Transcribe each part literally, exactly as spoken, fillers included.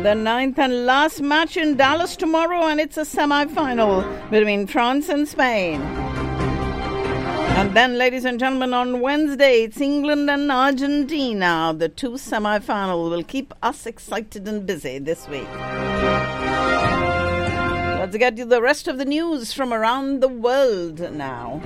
The ninth and last match in Dallas tomorrow, and it's a semi-final between France and Spain. And then, ladies and gentlemen, on Wednesday, it's England and Argentina. The two semi-finals will keep us excited and busy this week. Let's get to the rest of the news from around the world now.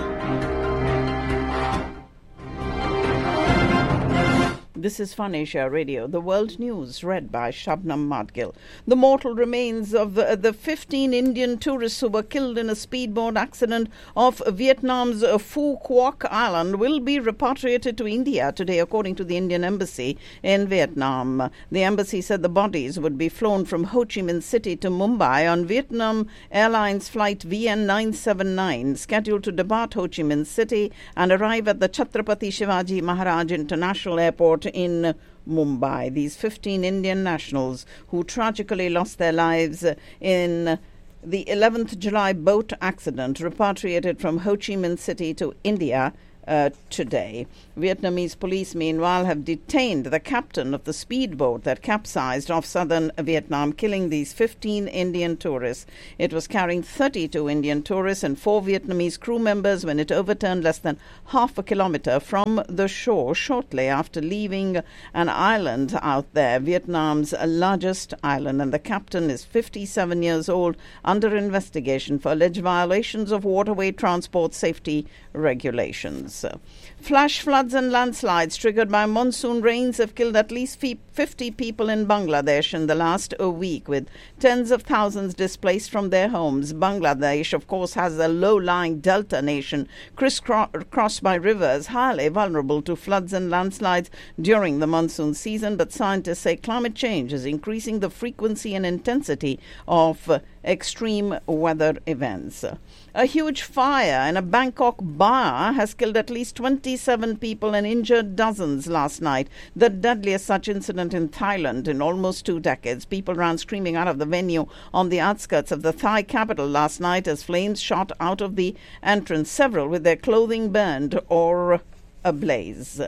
This is Fun Asia Radio, the world news read by Shabnam Madgil. The mortal remains of the, the fifteen Indian tourists who were killed in a speedboat accident off Vietnam's Phu Quoc Island will be repatriated to India today, according to the Indian Embassy in Vietnam. The embassy said the bodies would be flown from Ho Chi Minh City to Mumbai on Vietnam Airlines flight V N nine seven nine, scheduled to depart Ho Chi Minh City and arrive at the Chhatrapati Shivaji Maharaj International Airport in Mumbai. These fifteen Indian nationals who tragically lost their lives in the eleventh of July boat accident repatriated from Ho Chi Minh City to India Uh, today. Vietnamese police, meanwhile, have detained the captain of the speedboat that capsized off southern Vietnam, killing these fifteen Indian tourists. It was carrying thirty-two Indian tourists and four Vietnamese crew members when it overturned less than half a kilometer from the shore shortly after leaving an island out there, Vietnam's largest island. And the captain is fifty-seven years old, under investigation for alleged violations of waterway transport safety regulations. Flash floods and landslides triggered by monsoon rains have killed at least fifty people in Bangladesh in the last week, with tens of thousands displaced from their homes. Bangladesh, of course, has a low-lying delta nation crisscrossed by rivers, highly vulnerable to floods and landslides during the monsoon season, but scientists say climate change is increasing the frequency and intensity of uh, extreme weather events. A huge fire in a Bangkok bar has killed at least twenty-seven people and injured dozens last night, the deadliest such incident in Thailand in almost two decades. People ran screaming out of the venue on the outskirts of the Thai capital last night as flames shot out of the entrance, several with their clothing burned or ablaze.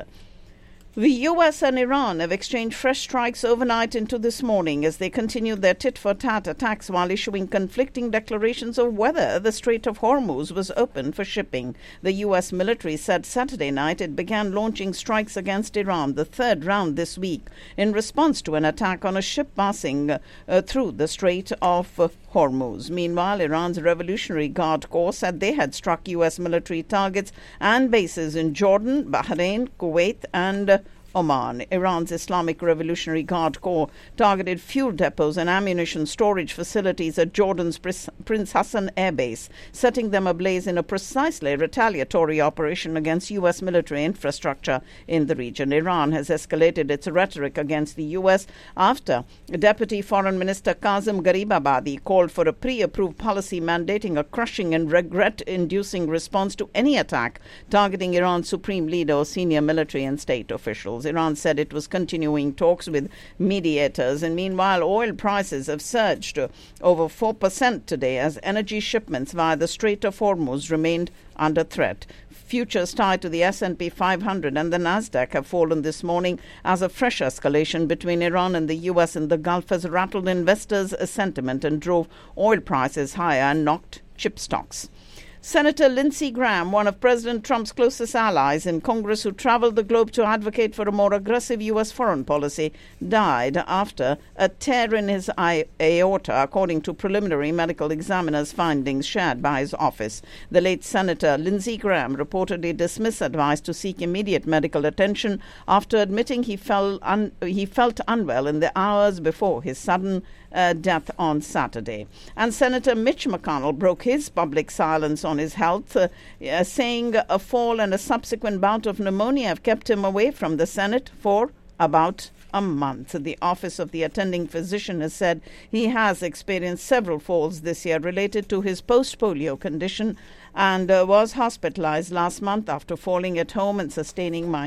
The U S and Iran have exchanged fresh strikes overnight into this morning as they continued their tit-for-tat attacks while issuing conflicting declarations of whether the Strait of Hormuz was open for shipping. The U S military said Saturday night it began launching strikes against Iran, the third round this week, in response to an attack on a ship passing uh, through the Strait of uh, Hormuz. Meanwhile, Iran's Revolutionary Guard Corps said they had struck U S military targets and bases in Jordan, Bahrain, Kuwait, and uh, Oman. Iran's Islamic Revolutionary Guard Corps targeted fuel depots and ammunition storage facilities at Jordan's Prince Hassan Air Base, setting them ablaze in a precisely retaliatory operation against U S military infrastructure in the region. Iran has escalated its rhetoric against the U S after Deputy Foreign Minister Kazem Garibabadi called for a pre-approved policy mandating a crushing and regret-inducing response to any attack targeting Iran's supreme leader or senior military and state officials. Iran said it was continuing talks with mediators, and meanwhile oil prices have surged to over four percent today as energy shipments via the Strait of Hormuz remained under threat. Futures tied to the S and P five hundred and the Nasdaq have fallen this morning as a fresh escalation between Iran and the U S in the Gulf has rattled investors' sentiment and drove oil prices higher and knocked chip stocks. Senator Lindsey Graham, one of President Trump's closest allies in Congress who traveled the globe to advocate for a more aggressive U S foreign policy, died after a tear in his aorta, according to preliminary medical examiner's findings shared by his office. The late Senator Lindsey Graham reportedly dismissed advice to seek immediate medical attention after admitting he, fell un- he felt unwell in the hours before his sudden Uh, death on Saturday. And Senator Mitch McConnell broke his public silence on his health, uh, uh, saying a fall and a subsequent bout of pneumonia have kept him away from the Senate for about a month. The Office of the Attending Physician has said he has experienced several falls this year related to his post-polio condition and uh, was hospitalized last month after falling at home and sustaining minor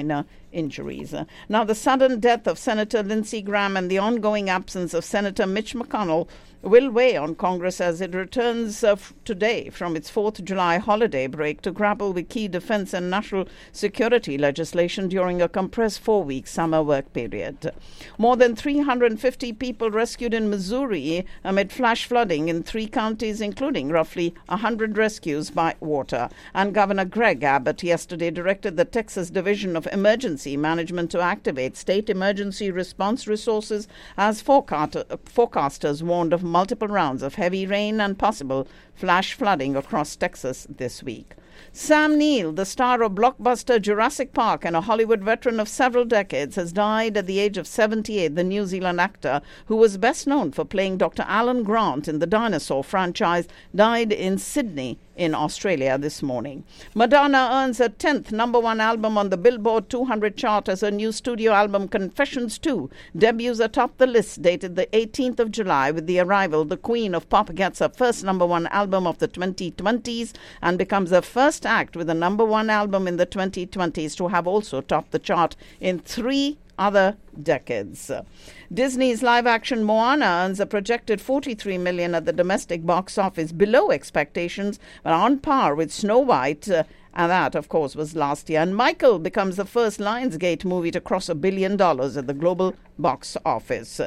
injuries. Uh, now, the sudden death of Senator Lindsey Graham and the ongoing absence of Senator Mitch McConnell will weigh on Congress as it returns uh, f- today from its fourth of July holiday break to grapple with key defense and national security legislation during a compressed four-week summer work period. More than three hundred fifty people rescued in Missouri amid flash flooding in three counties, including roughly one hundred rescues by water. And Governor Greg Abbott yesterday directed the Texas Division of Emergency Management to activate state emergency response resources as forecast- forecasters warned of multiple rounds of heavy rain and possible flash flooding across Texas this week. Sam Neill, the star of blockbuster Jurassic Park and a Hollywood veteran of several decades, has died at the age of seventy-eight. The New Zealand actor, who was best known for playing Doctor Alan Grant in the dinosaur franchise, died in Sydney in Australia this morning. Madonna earns her tenth number one album on the Billboard two hundred chart as her new studio album Confessions two debuts atop the list, dated the eighteenth of July. With the arrival, the Queen of Pop gets her first number one album of the twenty twenties and becomes the first act with a number one album in the twenty twenties to have also topped the chart in three other decades. Disney's live-action Moana earns a projected forty-three million dollars at the domestic box office, below expectations, but on par with Snow White, uh, and that, of course, was last year. And Michael becomes the first Lionsgate movie to cross a billion dollars at the global box office.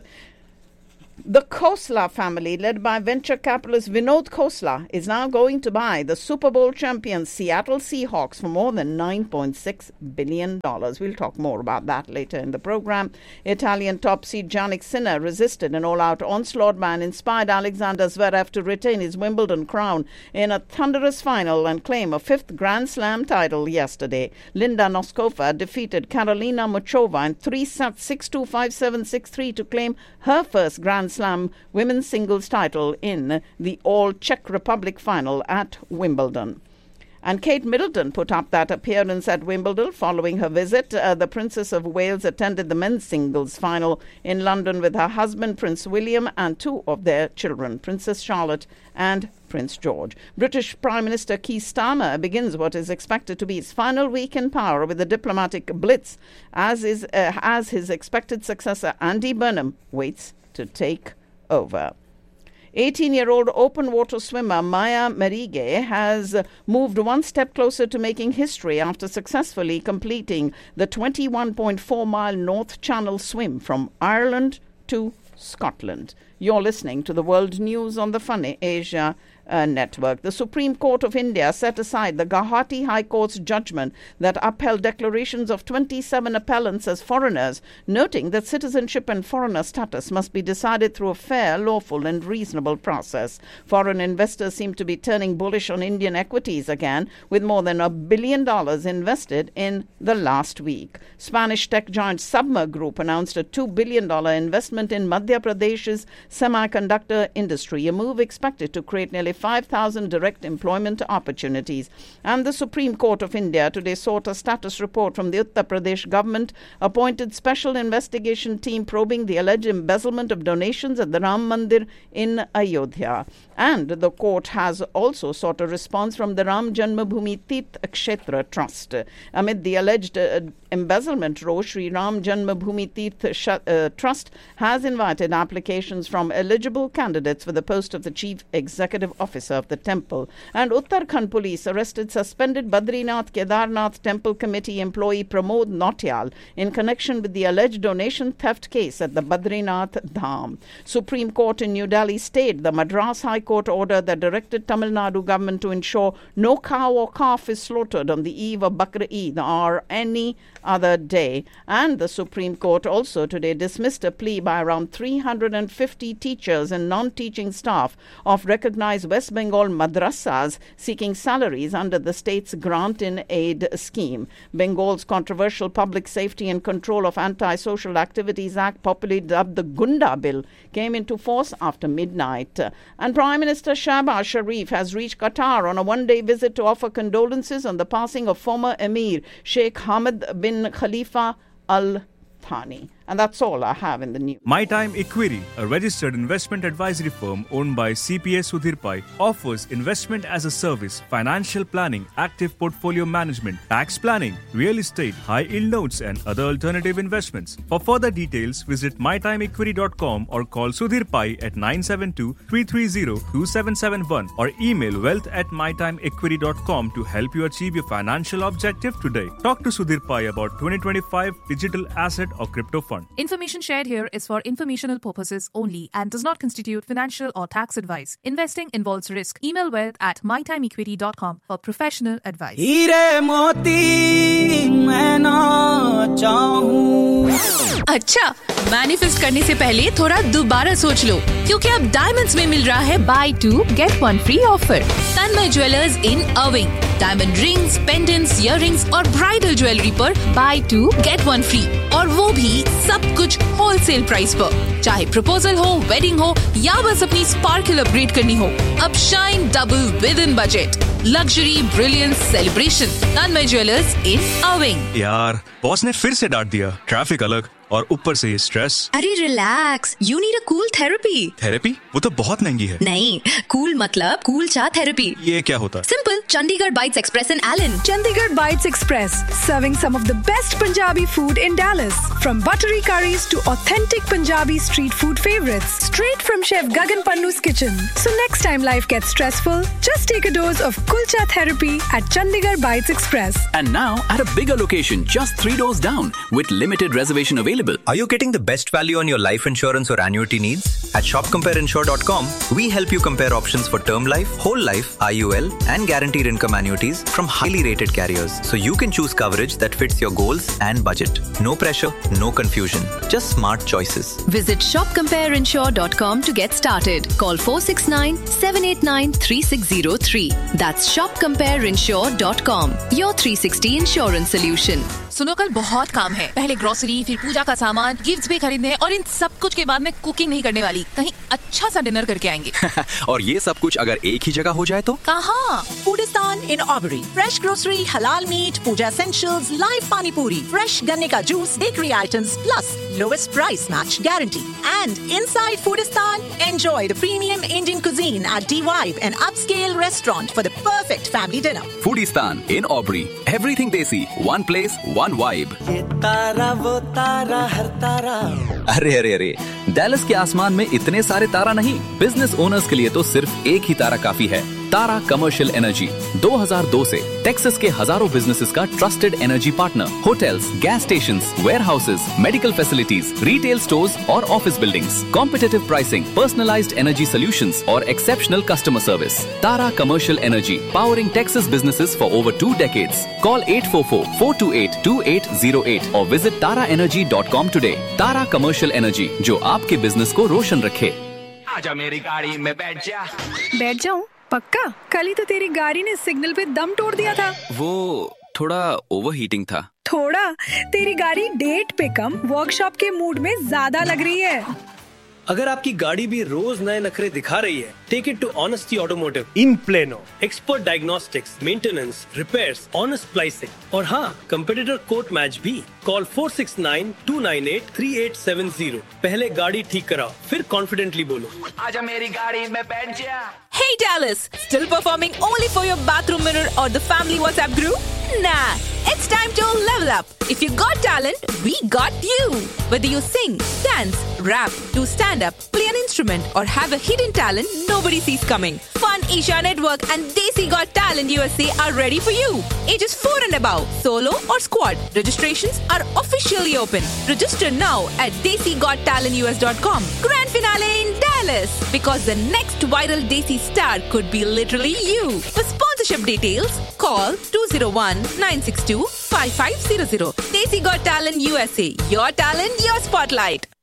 The Khosla family, led by venture capitalist Vinod Khosla, is now going to buy the Super Bowl champion Seattle Seahawks for more than nine point six billion dollars. We'll talk more about that later in the program. Italian top seed Jannik Sinner resisted an all-out onslaught man, inspired Alexander Zverev to retain his Wimbledon crown in a thunderous final and claim a fifth Grand Slam title yesterday. Linda Noskova defeated Karolina Muchova in three sets, six two, five seven, six three, to claim her first Grand Slam women's singles title in the all-Czech Republic final at Wimbledon. And Kate Middleton put up that appearance at Wimbledon following her visit. Uh, the Princess of Wales attended the men's singles final in London with her husband, Prince William, and two of their children, Princess Charlotte and Prince George. British Prime Minister Keir Starmer begins what is expected to be his final week in power with a diplomatic blitz, as is uh, as his expected successor, Andy Burnham, waits to take over. eighteen-year-old open water swimmer Maya Marige has moved one step closer to making history after successfully completing the twenty-one point four mile North Channel swim from Ireland to Scotland. You're listening to the World News on the Funny Asia Uh, network. The Supreme Court of India set aside the Guwahati High Court's judgment that upheld declarations of twenty-seven appellants as foreigners, noting that citizenship and foreigner status must be decided through a fair, lawful and reasonable process. Foreign investors seem to be turning bullish on Indian equities again, with more than a billion dollars invested in the last week. Spanish tech giant Submer Group announced a two billion dollars investment in Madhya Pradesh's semiconductor industry, a move expected to create nearly five thousand direct employment opportunities. And the Supreme Court of India today sought a status report from the Uttar Pradesh government appointed special investigation team probing the alleged embezzlement of donations at the Ram Mandir in Ayodhya. And the court has also sought a response from the Ram Janmabhoomi Tirth Kshetra Trust. Amid the alleged uh, embezzlement row, Sri Ram Janmabhoomi Tirth Sh- uh, Trust has invited applications from eligible candidates for the post of the chief executive officer of the temple. And Uttarakhand police arrested suspended Badrinath Kedarnath Temple Committee employee Pramod Nautiyal in connection with the alleged donation theft case at the Badrinath Dham. Supreme Court in New Delhi stayed the Madras High Court order that directed Tamil Nadu government to ensure no cow or calf is slaughtered on the eve of Bakr Eid or any other day. And the Supreme Court also today dismissed a plea by around three hundred fifty teachers and non-teaching staff of recognized West Bengal madrasas seeking salaries under the state's grant-in-aid scheme. Bengal's controversial Public Safety and Control of Anti-Social Activities Act, popularly dubbed the Gunda Bill, came into force after midnight. And Prime Minister Shahbaz Sharif has reached Qatar on a one-day visit to offer condolences on the passing of former Emir Sheikh Hamad bin Khalifa Al Thani. And that's all I have in the news. My Time Equity, a registered investment advisory firm owned by C P A Sudhir Pai, offers investment as a service, financial planning, active portfolio management, tax planning, real estate, high-yield notes and other alternative investments. For further details, visit my time equity dot com or call Sudhir Pai at nine seven two, three three zero, two seven seven one or email wealth at my time equity dot com to help you achieve your financial objective today. Talk to Sudhir Pai about twenty twenty-five digital asset or crypto fund. Information shared here is for informational purposes only and does not constitute financial or tax advice. Investing involves risk. Email wealth at my time equity dot com for professional advice. हीरे मोती मैं ना चाहूं। अच्छा, manifest करने से पहले थोड़ा दोबारा सोच लो, क्योंकि अब डायमंड्स में मिल रहा है by to get one free offer. Tanmay jewellers in अर्विंग, diamond rings, pendants, earrings और ब्राइडल ज्वेलरी पर by to get one free, और वो भी सब कुछ होलसेल प्राइस पर। चाहे प्रपोजल हो, वेडिंग हो या बस अपनी स्पार्कल अपग्रेड करनी हो, अब shine double with in budget. Luxury, brilliance, celebration, Tanmay jewellers इन अर्विंग। यार, बॉस ने फिर से डांट दिया। ट्रैफिक अलग और ऊपर से ये स्ट्रेस। अरे relax, you need a cool therapy. Therapy? वो तो बहुत महंगी है। नहीं, कूल मतलब कूल चा थेरेपी। ये क्या होता है? Simple, Chandigarh bytes express in Elon. Chandigarh Bites Express, serving some of the best Punjabi food in Dallas. From buttery curries to authentic Punjabi street food favorites. Straight from Chef Gagan Pannu's kitchen. So next time life gets stressful, just take a dose of Kulcha therapy at Chandigarh Bites Express. And now at a bigger location, just three doors down, with limited reservation available. Are you getting the best value on your life insurance or annuity needs? At shop compare insure dot com, we help you compare options for term life, whole life, I U L, and guaranteed income annuities from highly rated carriers. So you can choose coverage that fits your goals and budget. No pressure, no confusion. Just smart choices. Visit shop compare insure dot com to get started. Call four six nine, seven eight nine, three six zero three. That's shop compare insure dot com. Your three sixty insurance solution. सुनो, कल बहुत काम है। पहले grocery, फिर पूजा का सामान, gifts भी खरीदने हैं, और इन सब कुछ के बाद मैं कुकिंग नहीं करने वाली। कहीं अच्छा सा डिनर करके आएंगे। और ये सब कुछ अगर एक ही जगह हो जाए तो? कहाँ? Foodistan in Aubrey. Fresh grocery, halal meat, puja essentials, live pani puri, fresh ganne ka juice, bakery items, plus lowest price match guarantee. And inside Foodistan, enjoy the premium Indian cuisine at D-Vibe, an upscale restaurant for the perfect family dinner. Foodistan in Aubrey. Everything Desi. One place, one vibe. ये तारा वो तारा हर तारा। अरे अरे अरे, Dallas के आसमान में इतने सारे तारा नहीं। बिजनेस ओनर्स के लिए तो सिर्फ एक ही तारा काफी है। तारा कमर्शियल एनर्जी दो हज़ार दो से टेक्सास के हजारों बिजनेसेस का trusted energy partner. Hotels, gas stations, warehouses, medical facilities, retail stores और office buildings, competitive pricing, personalised energy solutions और exceptional customer service. Tara commercial energy, powering Texas businesses for over two decades. Call at four four, four to eight, to eight zero eight और visit तारा energy dot com today. तारा commercial energy, जो आपके business को रोशन रखे। आजा मेरी गाड़ी में बैठ जा। बैठ जाऊं? पक्का? कल ही तो तेरी गाड़ी ने सिग्नल पे दम तोड़ दिया था। वो थोड़ा ओवरहीटिंग था। थोड़ा? तेरी गाड़ी डेट पे कम वर्कशॉप के मूड में ज्यादा लग रही है। अगर आपकी गाड़ी भी रोज नए नखरे दिखा रही है, take it to honesty automotive in plano. Expert diagnostics, maintenance, repairs, honest pricing और हाँ, कंपेटिटर कोट मैच भी। Call four six nine, to nine eight, three eight seven zero. पहले गाड़ी ठीक कराओ, फिर कॉन्फिडेंटली बोलो, आजा मेरी गाड़ी में बैठ जा। Hey Dallas, still performing only for your bathroom mirror or the family WhatsApp group? Nah, it's time to level up. If you got talent, we got you. Whether you sing, dance, rap, do stand-up, play an instrument or have a hidden talent nobody sees coming, Fun Asia Network and Desi Got Talent U S A are ready for you. Ages four and above, solo or squad. Registrations are officially open. Register now at desi got talent u s dot com. Grand finale in Dallas, because the next viral Desi star could be literally you. For sponsorship details, call two zero one, nine six two, five five zero zero. Desi Got Talent U S A. Your talent, your spotlight.